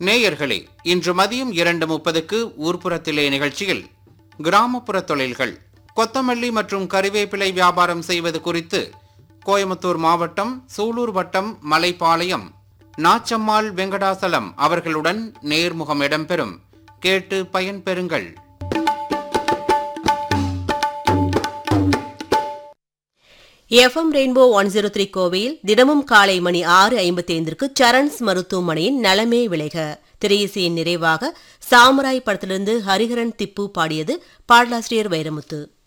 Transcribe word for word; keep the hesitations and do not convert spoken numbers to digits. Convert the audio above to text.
நேயர்களே, இன்று மதியம் இரண்டு முப்பதுக்கு ஊர்ப்புறத்திலே நிகழ்ச்சியில் கிராமப்புற தொழில்கள், கொத்தமல்லி மற்றும் கறிவேப்பிலை வியாபாரம் செய்வது குறித்து கோயமுத்தூர் மாவட்டம் சூலூர் வட்டம் மலைப்பாளையம் நாச்சம்மாள் வெங்கடாசலம் அவர்களுடன் நேர்முகம் இடம்பெறும். கேட்டு பயன்பெறுங்கள். FM rainbow one zero three கோவையில் தினமும் காலை மணி ஆறு ஐம்பத்தி ஐந்திற்கு சரண்ஸ் மருத்துவமனையின் நலமே விளைக. திரையிசையின் நிறைவாக சாமுராய் படத்திலிருந்து ஹரிஹரன் திப்பு பாடியது. பாடலாசிரியர் வைரமுத்து.